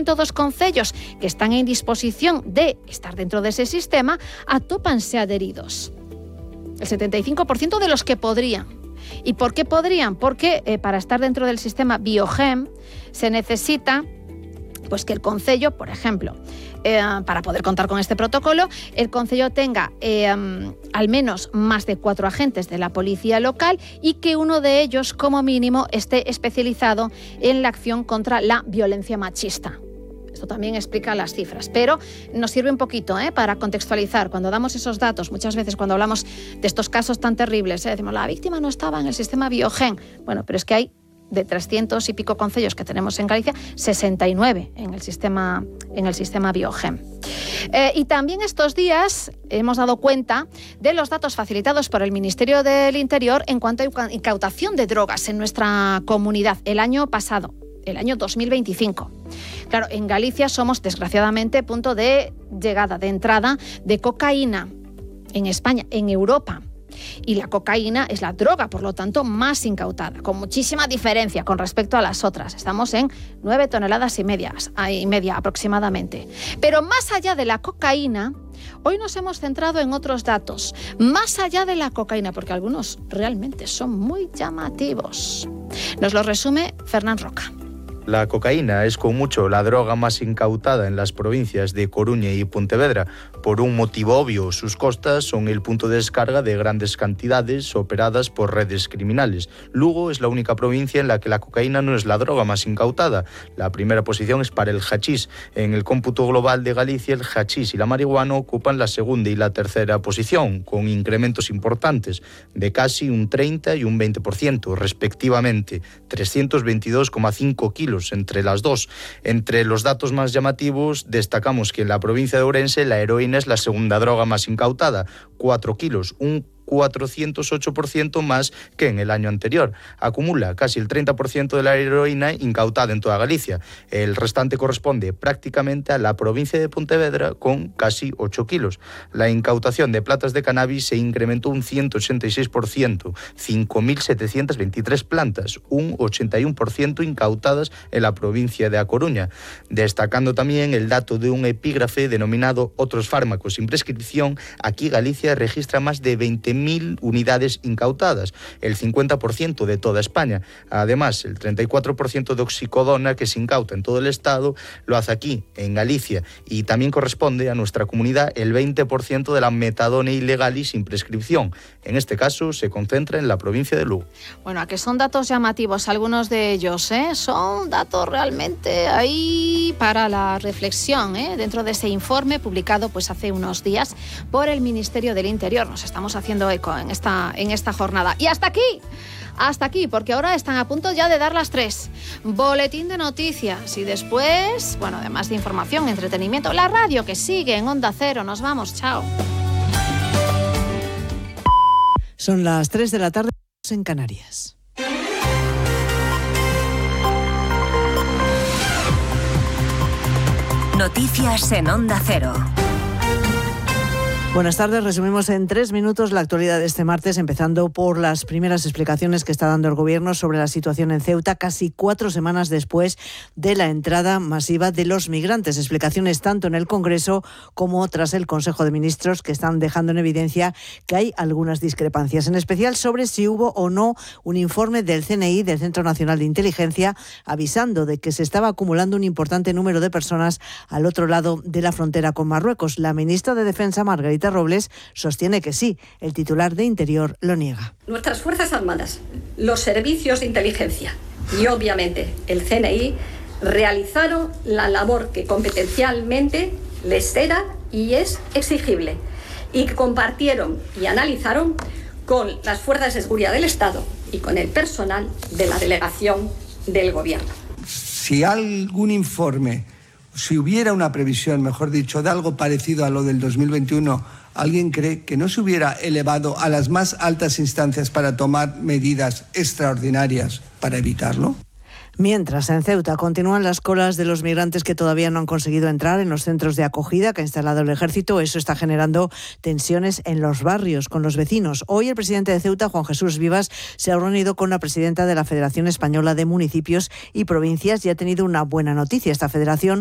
75% dos concellos que están en disposición de estar dentro de ese sistema atópanse adheridos. El 75% de los que podrían. ¿Y por qué podrían? Porque para estar dentro del sistema Biogen se necesita pues que el concello, por ejemplo, para poder contar con este protocolo, el concello tenga al menos más de 4 agentes de la policía local y que uno de ellos, como mínimo, esté especializado en la acción contra la violencia machista. Esto también explica las cifras, pero nos sirve un poquito para contextualizar. Cuando damos esos datos, muchas veces cuando hablamos de estos casos tan terribles, decimos, la víctima no estaba en el sistema Biogen. Bueno, pero es que hay de 300 y pico concellos que tenemos en Galicia, 69 en el sistema Biogen. Y también estos días hemos dado cuenta de los datos facilitados por el Ministerio del Interior en cuanto a incautación de drogas en nuestra comunidad el año pasado, el año 2025. Claro, en Galicia somos, desgraciadamente, punto de llegada, de entrada de cocaína en España, en Europa. Y la cocaína es la droga, por lo tanto, más incautada, con muchísima diferencia con respecto a las otras. Estamos en 9 toneladas y media aproximadamente. Pero más allá de la cocaína, hoy nos hemos centrado en otros datos. Más allá de la cocaína, porque algunos realmente son muy llamativos. Nos lo resume Fernán Roca. La cocaína es con mucho la droga más incautada en las provincias de Coruña y Pontevedra. Por un motivo obvio, sus costas son el punto de descarga de grandes cantidades operadas por redes criminales. Lugo es la única provincia en la que la cocaína no es la droga más incautada. La primera posición es para el hachís. En el cómputo global de Galicia, el hachís y la marihuana ocupan la segunda y la tercera posición, con incrementos importantes de casi un 30 y un 20%, respectivamente, 322,5 kilos entre las dos. Entre los datos más llamativos, destacamos que en la provincia de Ourense la heroína es la segunda droga más incautada, 4 kilos, un 408% más que en el año anterior. Acumula casi el 30% de la heroína incautada en toda Galicia. El restante corresponde prácticamente a la provincia de Pontevedra con casi 8 kilos. La incautación de plantas de cannabis se incrementó un 186%, 5.723 plantas, un 81% incautadas en la provincia de A Coruña. Destacando también el dato de un epígrafe denominado Otros fármacos sin prescripción, aquí Galicia registra más de 20.000 unidades incautadas, el 50% de toda España. Además, el 34% de oxicodona que se incauta en todo el Estado lo hace aquí, en Galicia, y también corresponde a nuestra comunidad el 20% de la metadona ilegal y sin prescripción. En este caso, se concentra en la provincia de Lugo. Bueno, a que son datos llamativos algunos de ellos, son datos realmente ahí para la reflexión, dentro de ese informe publicado pues hace unos días por el Ministerio del Interior. Nos estamos haciendo eco en esta jornada. Y hasta aquí, porque ahora están a punto ya de dar las 3. Boletín de noticias y después, bueno, además de información, entretenimiento, la radio que sigue en Onda Cero. Nos vamos, chao. Son las 3 de la tarde en Canarias. Noticias en Onda Cero. Buenas tardes, resumimos en 3 minutos la actualidad de este martes, empezando por las primeras explicaciones que está dando el Gobierno sobre la situación en Ceuta, casi 4 semanas después de la entrada masiva de los migrantes. Explicaciones tanto en el Congreso como tras el Consejo de Ministros, que están dejando en evidencia que hay algunas discrepancias, en especial sobre si hubo o no un informe del CNI, del Centro Nacional de Inteligencia, avisando de que se estaba acumulando un importante número de personas al otro lado de la frontera con Marruecos. La ministra de Defensa, Margarita Robles, sostiene que sí. El titular de Interior lo niega. Nuestras Fuerzas Armadas, los servicios de inteligencia y obviamente el CNI realizaron la labor que competencialmente les era y es exigible y que compartieron y analizaron con las fuerzas de seguridad del Estado y con el personal de la delegación del Gobierno. Si algún informe, si hubiera una previsión, mejor dicho, de algo parecido a lo del 2021, ¿alguien cree que no se hubiera elevado a las más altas instancias para tomar medidas extraordinarias para evitarlo? Mientras, en Ceuta continúan las colas de los migrantes que todavía no han conseguido entrar en los centros de acogida que ha instalado el Ejército. Eso está generando tensiones en los barrios con los vecinos. Hoy el presidente de Ceuta, Juan Jesús Vivas, se ha reunido con la presidenta de la Federación Española de Municipios y Provincias y ha tenido una buena noticia. Esta federación